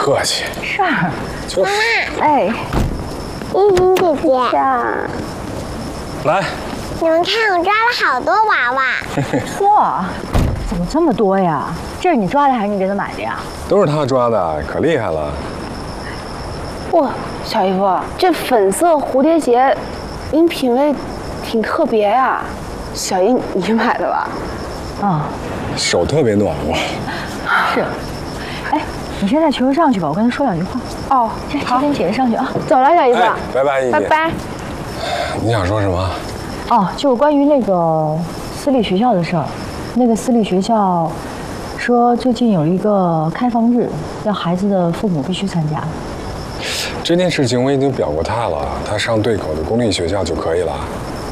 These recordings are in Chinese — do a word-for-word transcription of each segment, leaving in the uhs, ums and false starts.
客气。 是啊。 就是。 哎， 依琳姐姐。 来。 你们看，我抓了好多娃娃。 嚯，怎么这么多呀？这是你抓的还是你给他买的呀？ 都是他抓的，可厉害了。 哇，小姨夫，这粉色蝴蝶结，您品味挺特别呀。小姨，你买的吧？ 啊、 嗯，手特别暖和。 是。哎，你先带球球上去吧，我跟他说两句话。 哦， 先跟姐姐上去啊。 走了，小姨夫。 哎、拜拜，姨姐。 拜拜。 你想说什么？ 哦，就是关于那个私立学校的事儿。那个私立学校说最近有一个开放日，要孩子的父母必须参加。 这件事情我已经表过态了，他上对口的公立学校就可以了。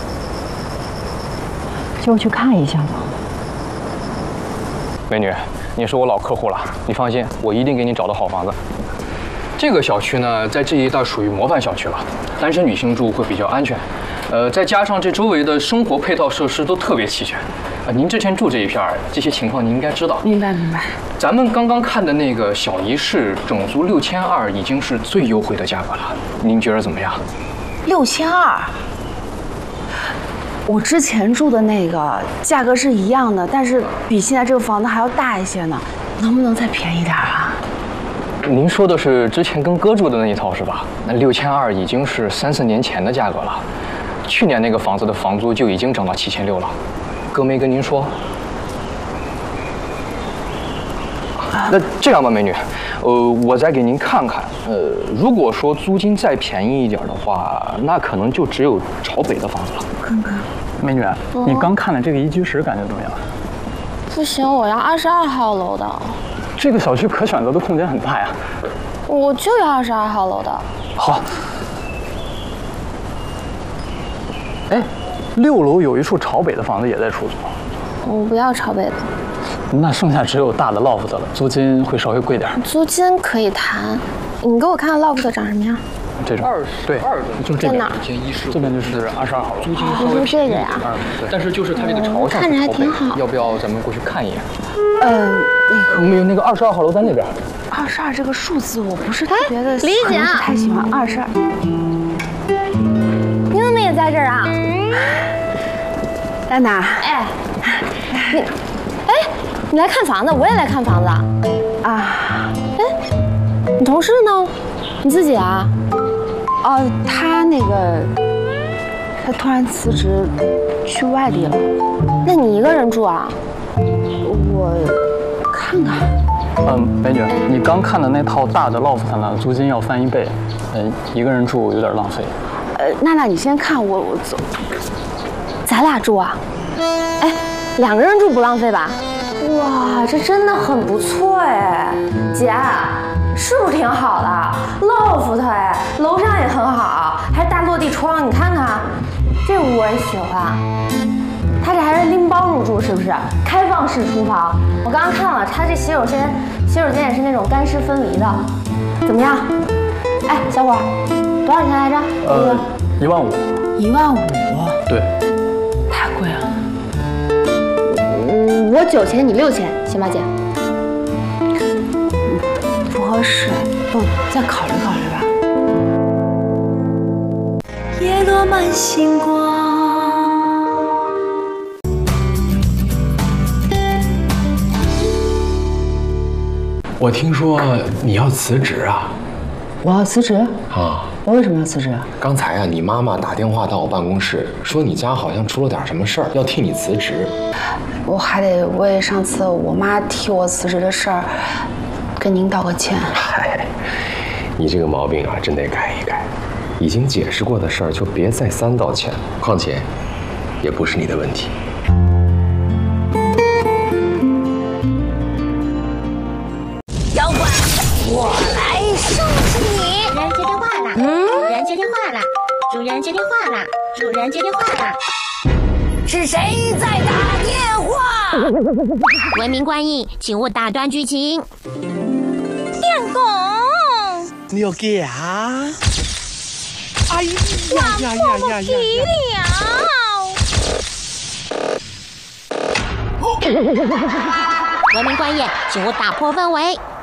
就去看一下吧。 美女，你是我老客户了，你放心，我一定给你找到好房子。这个小区呢，在这一带属于模范小区了，单身女性住会比较安全。呃，再加上这周围的生活配套设施都特别齐全。啊，您之前住这一片儿，这些情况您应该知道。 明白明白。 咱们刚刚看的那个小一室，整租六千二，已经是最优惠的价格了。您觉得怎么样？ 六千二。我之前住的那个价格是一样的，但是比现在这个房子还要大一些呢，能不能再便宜点啊？ 您说的是之前跟哥住的那一套是吧？那六千二已经是三四年前的价格了。去年那个房子的房租就已经涨到七千六了，哥没跟您说？那这样吧，美女，呃，我再给您看看。呃，如果说租金再便宜一点的话，那可能就只有朝北的房子了。 看看， 美女，嗯、你刚看了这个一居室，感觉怎么样？ 不行，我要二十二号楼的。 这个小区可选择的空间很大呀。 我就要二十二号楼的。 好。哎，六楼有一处朝北的房子也在出租。 我不要朝北的。 那剩下只有大的 loft 了，租金会稍微贵点。 租金可以谈，你给我看看 loft 长什么样？ 这种二对二就是这边， 这边就是二十二号楼。 租金稍微这个呀， 但是就是它这个朝向看着还挺好。 要不要咱们过去看一眼？ 嗯，那个没有，那个二十二号楼在那边。 二十二这个数字我不是特别的， 李姐太喜欢二十二。 你怎么也在这儿啊？ 丹娜， 哎，你，哎，你来看房子，我也来看房子啊。 哎，你同事呢？你自己啊？ 哦，他那个，他突然辞职去外地了。 那你一个人住啊？ 我看看。 嗯，美女，你刚看的那套大的 loft 呢，租金要翻一倍，嗯，一个人住有点浪费。 呃，娜娜，你先看，我我走。 咱俩住啊？哎，两个人住不浪费吧？哇，这真的很不错哎，姐，是不是挺好的 ？loft 哎，楼上也很好，还是大落地窗，你看看，这屋我也喜欢。他这还是拎包入住，是不是？开放式厨房，我刚刚看了，他这洗手间，洗手间也是那种干湿分离的，怎么样？哎，小伙，多少钱来着？ 呃，一万五。 一万五？ 对。 太贵了。 嗯，我九千，你六千，行吧，姐？ 不合适，不，再考虑考虑吧。 叶落满星光。 我听说你要辞职啊？ 我要辞职啊？ 我为什么要辞职啊？ 刚才啊，你妈妈打电话到我办公室，说你家好像出了点什么事儿，要替你辞职。 我还得为上次我妈替我辞职的事儿跟您道个歉。 嗨，你这个毛病啊，真得改一改。已经解释过的事儿就别再三道歉，况且也不是你的问题。 妖怪，我来收拾你！主人接电话了，嗯，主人接电话了，主人接电话了，主人接电话了，是谁在打电话？文明观印，请勿打断剧情。电工， 你要给啊？哎呀呀呀呀呀！ 文明观印，请勿打破氛围。